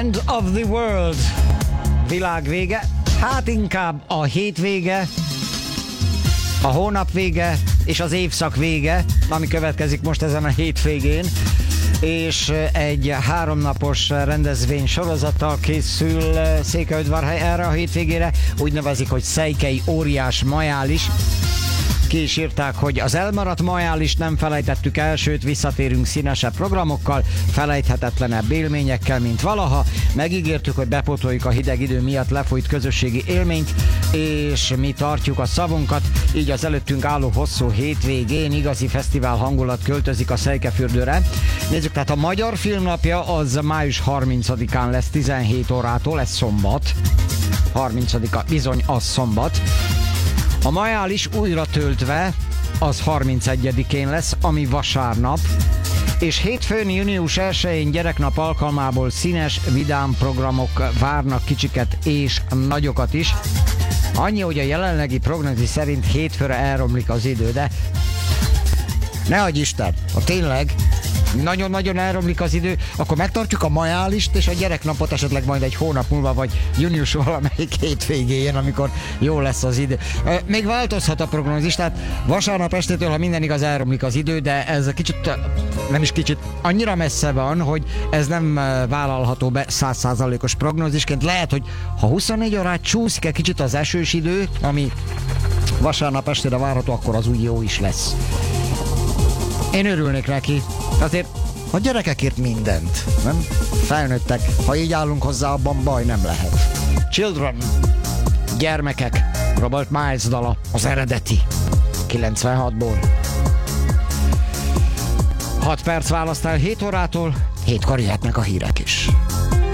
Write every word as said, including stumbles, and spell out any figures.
End of the world. Világ vége. Hát inkább a hétvége, a hónap vége és az évszak vége, ami következik most ezen a hétvégén, és egy háromnapos rendezvény sorozattal készül Székelyudvarhely erre a hétvégére, úgy nevezik, hogy Szejkely óriás majális. Ki is írták, hogy az elmaradt majális nem felejtettük el, sőt visszatérünk színesebb programokkal, felejthetetlenebb élményekkel, mint valaha. Megígértük, hogy bepótoljuk a hideg idő miatt lefolyt közösségi élményt, és mi tartjuk a szavunkat, így az előttünk álló hosszú hétvégén igazi fesztivál hangulat költözik a Szejkefürdőre. Nézzük, tehát a Magyar Filmnapja az május harmincadikán lesz tizenhét órától, ez szombat. harmincadika, bizony, az szombat. A majális újra töltve az harmincegyedikén lesz, ami vasárnap, és hétfőn június elsején gyereknap alkalmából színes, vidám programok várnak kicsiket és nagyokat is. Annyi, hogy a jelenlegi prognózis szerint hétfőre elromlik az idő, de ne adj Isten, ha tényleg nagyon-nagyon elromlik az idő, akkor megtartjuk a majálist és a gyereknapot esetleg majd egy hónap múlva, vagy június valamelyik hétvégén, amikor jó lesz az idő. Még változhat a prognózis, tehát vasárnap estétől, ha minden igaz, elromlik az idő, de ez kicsit, nem is kicsit, annyira messze van, hogy ez nem vállalható be száz százalékos prognózisként. Lehet, hogy ha huszonnégy órát csúszik egy kicsit az esős idő, ami vasárnap estére várható, akkor az úgy jó is lesz. Én örülnék neki. Azért a gyerekekért mindent, nem? Felnőttek, ha így állunk hozzá, abban baj nem lehet. Children, gyermekek, Robert Miles dala, az eredeti, kilencvenhatból. hat perc választ el hét órától, hétkor jöhetnek a hírek is.